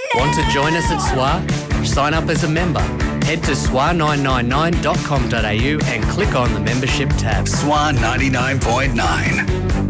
Want to join us at SWA? Sign up as a member. Head to swa999.com.au and click on the membership tab. SWA 99.9.